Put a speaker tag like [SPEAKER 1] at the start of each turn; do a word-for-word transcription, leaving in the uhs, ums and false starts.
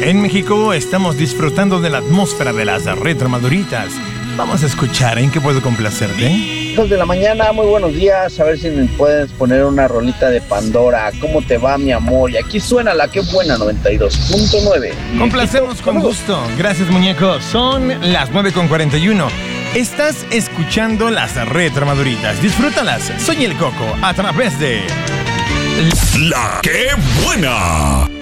[SPEAKER 1] En México estamos disfrutando de la atmósfera de las retromaduritas. Vamos a escuchar en qué puedo complacerte.
[SPEAKER 2] Hijos de la mañana, muy buenos días. A ver si me puedes poner una rolita de Pandora. ¿Cómo te va, mi amor? Y aquí suena la que buena noventa y dos punto nueve.
[SPEAKER 1] Complacemos con gusto. Gracias, muñeco. Son las nueve con cuarenta y uno. Estás escuchando las retromaduritas. Disfrútalas. Soy el Coco a través de
[SPEAKER 3] La que buena.